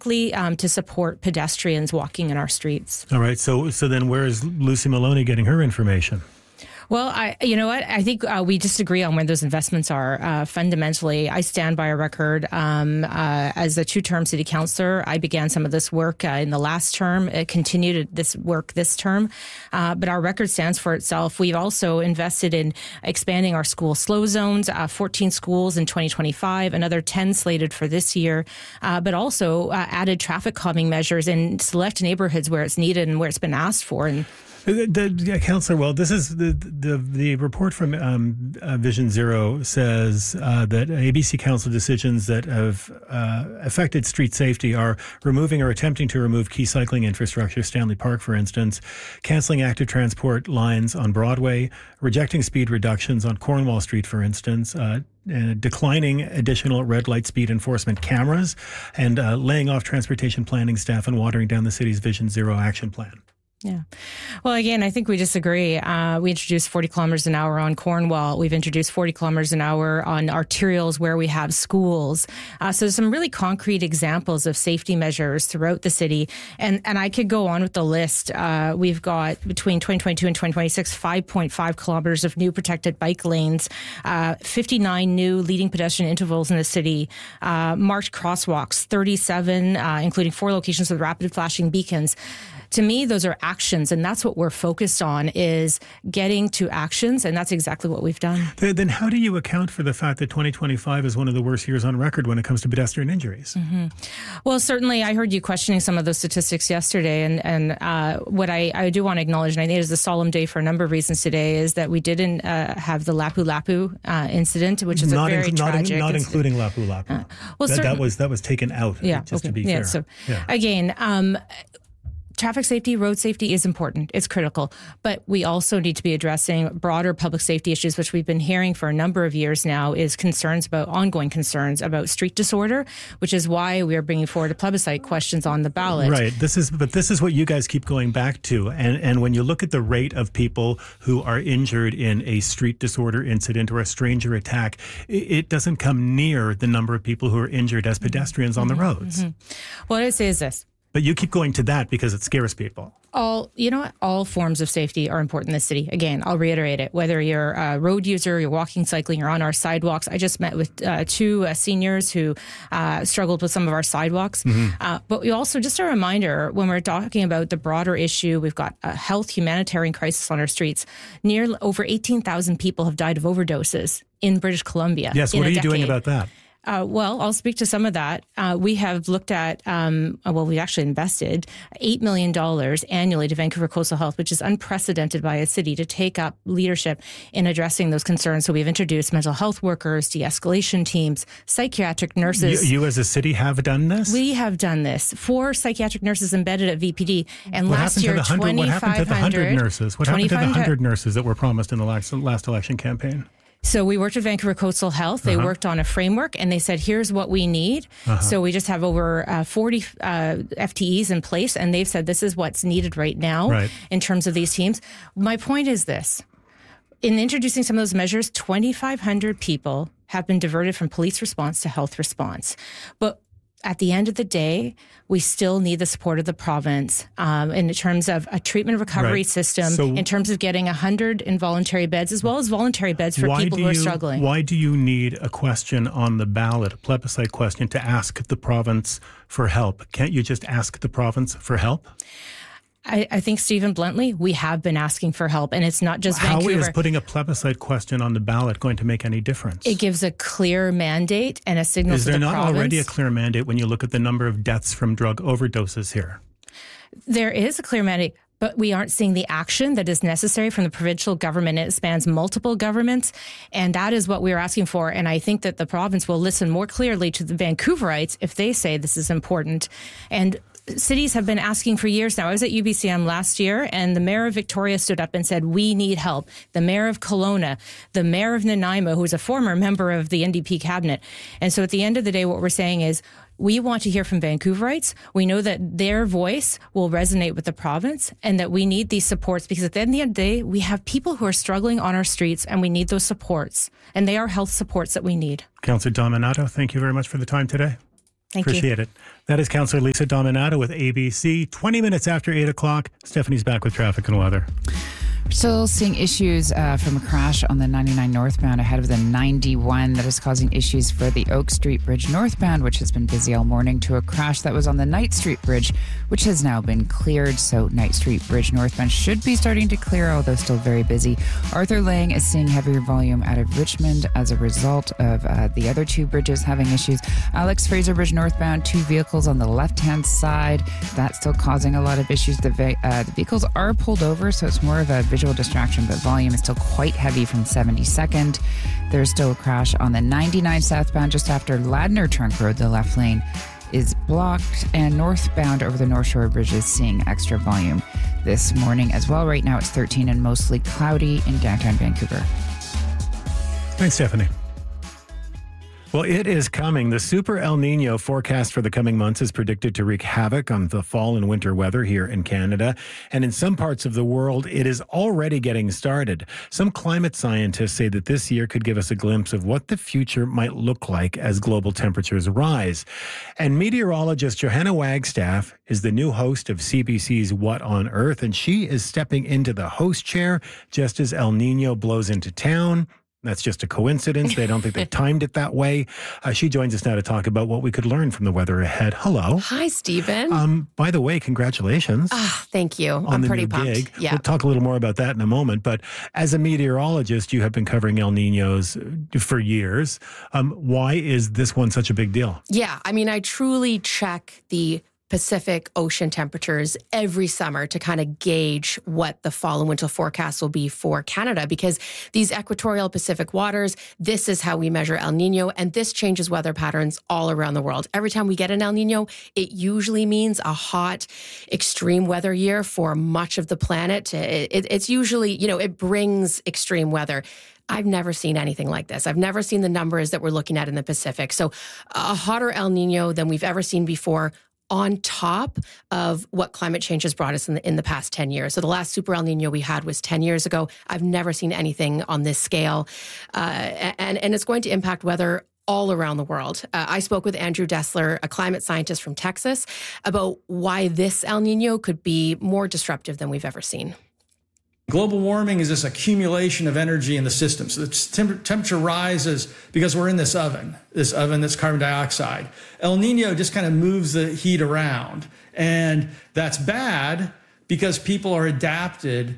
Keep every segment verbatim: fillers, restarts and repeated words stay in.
specifically um, to support pedestrians walking in our streets. All right. So, so then where is Lucy Maloney getting her information? Well, I, you know what? I think uh, we disagree on where those investments are. Uh, fundamentally, I stand by a record. Um, uh, as a two-term city councillor, I began some of this work uh, in the last term. It continued this work this term. Uh, but our record stands for itself. We've also invested in expanding our school slow zones, uh, fourteen schools in twenty twenty-five, another ten slated for this year, uh, but also uh, added traffic calming measures in select neighborhoods where it's needed and where it's been asked for. And The, the, Councillor, well, this is the the, the report from um, uh, Vision Zero says uh, that A B C Council decisions that have uh, affected street safety are removing or attempting to remove key cycling infrastructure, Stanley Park, for instance, cancelling active transport lines on Broadway, rejecting speed reductions on Cornwall Street, for instance, uh, Uh, declining additional red light speed enforcement cameras, and uh, laying off transportation planning staff and watering down the city's Vision Zero action plan. Yeah. Well, again, I think we disagree. Uh, we introduced forty kilometers an hour on Cornwall. We've introduced forty kilometers an hour on arterials where we have schools. Uh, so there's some really concrete examples of safety measures throughout the city. And, and I could go on with the list. Uh, we've got between twenty twenty-two and twenty twenty-six, five point five kilometers of new protected bike lanes, uh, fifty-nine new leading pedestrian intervals in the city, uh, marked crosswalks, thirty-seven, uh, including four locations with rapid flashing beacons. To me, those are actions, and that's what we're focused on, is getting to actions, and that's exactly what we've done. Then how do you account for the fact that twenty twenty-five is one of the worst years on record when it comes to pedestrian injuries? Mm-hmm. Well, certainly, I heard you questioning some of those statistics yesterday, and, and uh, what I, I do want to acknowledge, and I think it is a solemn day for a number of reasons today, is that we didn't uh, have the Lapu Lapu uh, incident, which is not a very in, tragic... Not, in, not incident. including Lapu Lapu. Uh, well, that, that, was, that was taken out, yeah, just okay. to be yeah, fair. So, yeah. Again... Um, Traffic safety, road safety is important. It's critical. But we also need to be addressing broader public safety issues, which we've been hearing for a number of years now, is concerns about, ongoing concerns about street disorder, which is why we are bringing forward a plebiscite questions on the ballot. Right. This is, but this is what you guys keep going back to. And, and when you look at the rate of people who are injured in a street disorder incident or a stranger attack, it, it doesn't come near the number of people who are injured as pedestrians mm-hmm. on the roads. Mm-hmm. What I say is this. But you keep going to that because it scares people. All, you know what? All forms of safety are important in the city. Again, I'll reiterate it. Whether you're a road user, you're walking, cycling, you're on our sidewalks. I just met with uh, two uh, seniors who uh, struggled with some of our sidewalks. Mm-hmm. Uh, but we also, just a reminder, when we're talking about the broader issue, we've got a health humanitarian crisis on our streets. Near over eighteen thousand people have died of overdoses in British Columbia. Yes, what are you decade. doing about that? Uh, well, I'll speak to some of that. Uh, we have looked at, um, well, we actually invested eight million dollars annually to Vancouver Coastal Health, which is unprecedented by a city to take up leadership in addressing those concerns. So we've introduced mental health workers, de-escalation teams, psychiatric nurses. You, you as a city have done this? We have done this. Four psychiatric nurses embedded at V P D. And what last year, hundred, What happened to the one hundred nurses? What happened to the one hundred nurses that were promised in the last, last election campaign? So we worked with Vancouver Coastal Health. They uh-huh. worked on a framework, and they said, here's what we need. Uh-huh. So we just have over uh, forty uh, F T Es in place, and they've said this is what's needed right now right. in terms of these teams. My point is this. In introducing some of those measures, twenty-five hundred people have been diverted from police response to health response. But at the end of the day, we still need the support of the province um, in terms of a treatment recovery right. system, so in terms of getting one hundred involuntary beds, as well as voluntary beds for people who you, are struggling. Why do you need a question on the ballot, a plebiscite question, to ask the province for help? Can't you just ask the province for help? I, I think, Stephen Bluntly, we have been asking for help, and it's not just How Vancouver. How is putting a plebiscite question on the ballot going to make any difference? It gives a clear mandate and a signal is to the there not province. Already a clear mandate when you look at the number of deaths from drug overdoses here? There is a clear mandate, but we aren't seeing the action that is necessary from the provincial government. It spans multiple governments, and that is what we are asking for. And I think that the province will listen more clearly to the Vancouverites if they say this is important. And cities have been asking for years now. I was at U B C M last year, and the mayor of Victoria stood up and said, we need help. The mayor of Kelowna, the mayor of Nanaimo, who's a former member of the N D P cabinet. And so at the end of the day, what we're saying is, we want to hear from Vancouverites. We know that their voice will resonate with the province, and that we need these supports, because at the end of the day, we have people who are struggling on our streets, and we need those supports. And they are health supports that we need. Councillor Dominato, thank you very much for the time today. Thank Appreciate you. it. That is Councillor Lisa Dominato with A B C. twenty minutes after eight o'clock, Stephanie's back with traffic and weather. Still seeing issues uh, from a crash on the ninety-nine northbound ahead of the ninety-one that is causing issues for the Oak Street Bridge northbound, which has been busy all morning, to a crash that was on the Knight Street Bridge, which has now been cleared. So Knight Street Bridge northbound should be starting to clear, although still very busy. Arthur Lang is seeing heavier volume out of Richmond as a result of uh, the other two bridges having issues. Alex Fraser Bridge northbound, two vehicles on the left-hand side. That's still causing a lot of issues. The, ve- uh, the vehicles are pulled over, so it's more of a visual distraction, but volume is still quite heavy from seventy-second. There's still a crash on the ninety-nine southbound just after Ladner Trunk Road. The left lane is blocked, and northbound over the North Shore Bridge is seeing extra volume this morning as well. Right now it's thirteen and mostly cloudy in downtown Vancouver. Thanks, Stephanie. Well, it is coming. The Super El Nino forecast for the coming months is predicted to wreak havoc on the fall and winter weather here in Canada. And in some parts of the world, it is already getting started. Some climate scientists say that this year could give us a glimpse of what the future might look like as global temperatures rise. And meteorologist Johanna Wagstaff is the new host of C B C's What on Earth, and she is stepping into the host chair just as El Nino blows into town. That's just a coincidence. They don't think they timed it that way. Uh, she joins us now to talk about what we could learn from the weather ahead. Hello. Hi, Stephen. Um, by the way, congratulations. Ah, thank you. On I'm the pretty new pumped. Gig. Yeah. We'll talk a little more about that in a moment. But as a meteorologist, you have been covering El Niños for years. Um, why is this one such a big deal? Yeah. I mean, I truly check the Pacific Ocean temperatures every summer to kind of gauge what the fall and winter forecast will be for Canada, because these equatorial Pacific waters, this is how we measure El Nino, and this changes weather patterns all around the world. Every time we get an El Nino, it usually means a hot, extreme weather year for much of the planet. It, it, it's usually, you know, it brings extreme weather. I've never seen anything like this. I've never seen the numbers that we're looking at in the Pacific. So a hotter El Nino than we've ever seen before, on top of what climate change has brought us in the, in the past ten years. So the last super El Nino we had was ten years ago. I've never seen anything on this scale. Uh, and, and it's going to impact weather all around the world. Uh, I spoke with Andrew Dessler, a climate scientist from Texas, about why this El Nino could be more disruptive than we've ever seen. Global warming is this accumulation of energy in the system. So the temp- temperature rises because we're in this oven, this oven that's carbon dioxide. El Nino just kind of moves the heat around. And that's bad because people are adapted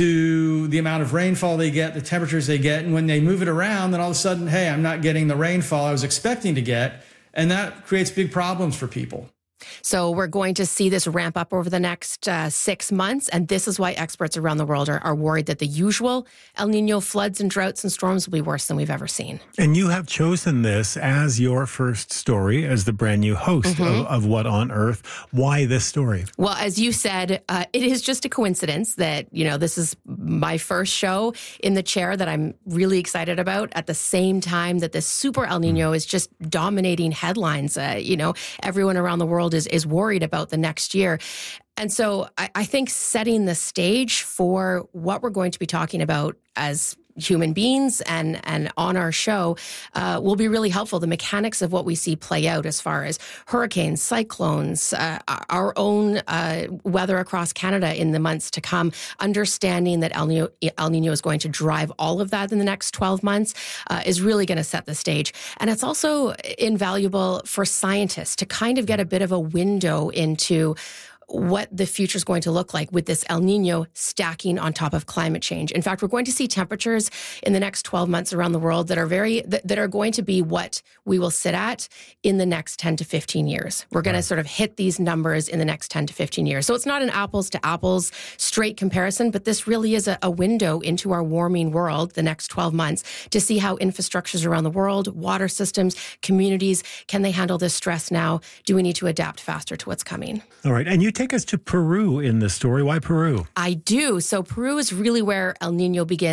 to the amount of rainfall they get, the temperatures they get. And when they move it around, then all of a sudden, hey, I'm not getting the rainfall I was expecting to get. And that creates big problems for people. So we're going to see this ramp up over the next uh, six months. And this is why experts around the world are, are worried that the usual El Nino floods and droughts and storms will be worse than we've ever seen. And you have chosen this as your first story, as the brand new host mm-hmm. of, of What on Earth. Why this story? Well, as you said, uh, it is just a coincidence that, you know, this is my first show in the chair that I'm really excited about at the same time that this super El Nino mm. is just dominating headlines. Uh, you know, everyone around the world is, is worried about the next year. And so I, I think setting the stage for what we're going to be talking about as human beings and, and on our show uh, will be really helpful. The mechanics of what we see play out as far as hurricanes, cyclones, uh, our own uh, weather across Canada in the months to come, understanding that El Nino, El Nino is going to drive all of that in the next twelve months uh, is really going to set the stage. And it's also invaluable for scientists to kind of get a bit of a window into what the future is going to look like with this El Nino stacking on top of climate change. In fact, we're going to see temperatures in the next twelve months around the world that are very that, that are going to be what we will sit at in the next ten to fifteen years. We're going right. to sort of hit these numbers in the next ten to fifteen years. So it's not an apples to apples straight comparison, but this really is a, a window into our warming world, the next twelve months, to see how infrastructures around the world, water systems, communities, can they handle this stress now? Do we need to adapt faster to what's coming? All right. And you take us to Peru in this story. Why Peru? I do. So Peru is really where El Nino begins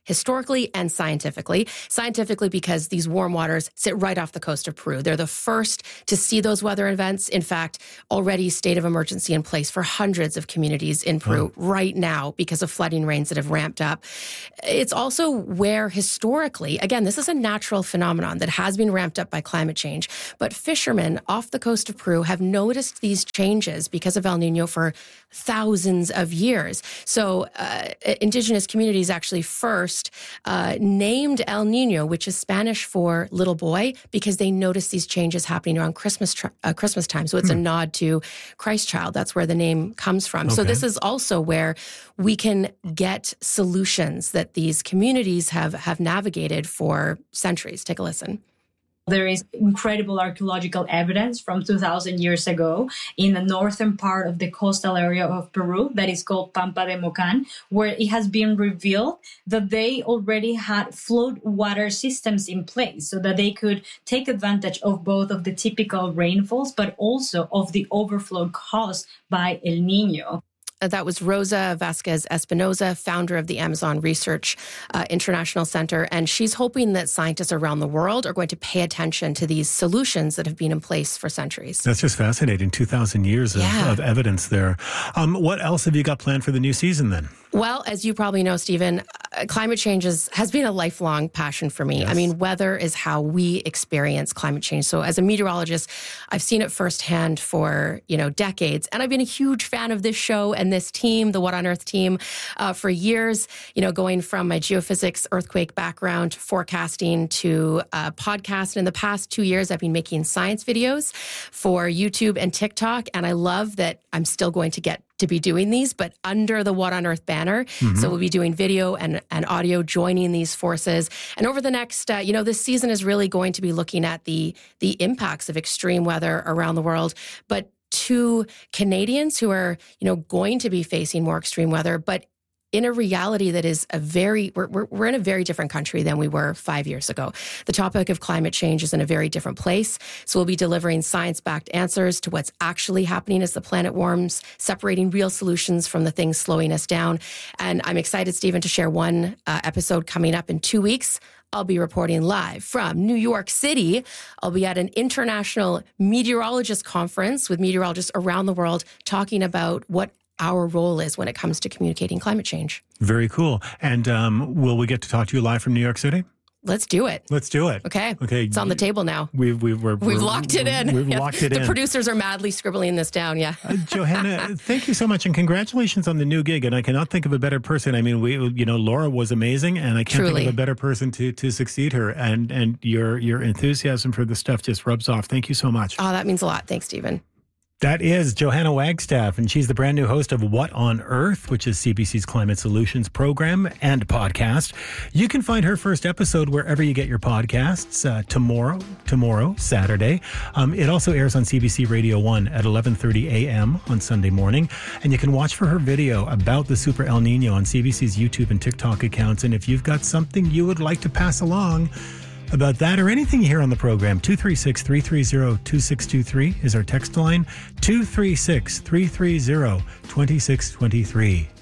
historically and scientifically. Scientifically, because these warm waters sit right off the coast of Peru. They're the first to see those weather events. In fact, already state of emergency in place for hundreds of communities in Peru oh. right now because of flooding rains that have ramped up. It's also where historically, again, this is a natural phenomenon that has been ramped up by climate change, but fishermen off the coast of Peru have noticed these changes because of El Nino for thousands of years. So uh, indigenous communities actually first uh, named El Nino, which is Spanish for little boy, because they noticed these changes happening around Christmas tr- uh, Christmas time. So it's hmm. a nod to Christ child. That's where the name comes from. Okay. So this is also where we can get solutions that these communities have, have navigated for centuries. Take a listen. There is incredible archaeological evidence from two thousand years ago in the northern part of the coastal area of Peru that is called Pampa de Mocan, where it has been revealed that they already had flood water systems in place so that they could take advantage of both of the typical rainfalls, but also of the overflow caused by El Nino. That was Rosa Vasquez Espinoza, founder of the Amazon Research uh, International Center. And she's hoping that scientists around the world are going to pay attention to these solutions that have been in place for centuries. That's just fascinating. two thousand years of, yeah. of evidence there. Um, what else have you got planned for the new season then? Well, as you probably know, Stephen, uh, climate change is, has been a lifelong passion for me. Yes. I mean, weather is how we experience climate change. So as a meteorologist, I've seen it firsthand for, you know, decades. And I've been a huge fan of this show and this team, the What on Earth team, uh, for years, you know, going from my geophysics earthquake background, forecasting to uh, podcast. In the past two years, I've been making science videos for YouTube and TikTok. And I love that I'm still going to get to be doing these, but under the What on Earth banner. Mm-hmm. So we'll be doing video and, and audio joining these forces. And over the next, uh, you know, this season is really going to be looking at the the impacts of extreme weather around the world. But to Canadians who are, you know, going to be facing more extreme weather, but in a reality that is a very, we're, we're, we're in a very different country than we were five years ago. The topic of climate change is in a very different place. So we'll be delivering science-backed answers to what's actually happening as the planet warms, separating real solutions from the things slowing us down. And I'm excited, Stephen, to share one uh, episode coming up in two weeks. I'll be reporting live from New York City. I'll be at an international meteorologist conference with meteorologists around the world talking about what our role is when it comes to communicating climate change. Very cool. And um, will we get to talk to you live from New York City? Let's do it. Let's do it. Okay. Okay. It's on the table now. We've we've we're, we've we're, locked it in. We've yeah. locked it the in. The producers are madly scribbling this down. Yeah. uh, Johanna, thank you so much, and congratulations on the new gig. And I cannot think of a better person. I mean, we, you know, Laura was amazing, and I can't Truly. think of a better person to to succeed her. And and your your enthusiasm for the stuff just rubs off. Thank you so much. Oh, that means a lot. Thanks, Stephen. That is Johanna Wagstaff, and she's the brand new host of What on Earth, which is C B C's Climate Solutions program and podcast. You can find her first episode wherever you get your podcasts uh, tomorrow, tomorrow, Saturday. Um, it also airs on C B C Radio one at eleven thirty a.m. on Sunday morning. And you can watch for her video about the Super El Nino on C B C's YouTube and TikTok accounts. And if you've got something you would like to pass along about that or anything you hear on the program, two three six, three three zero, two six two three is our text line, two three six, three three zero, two six two three.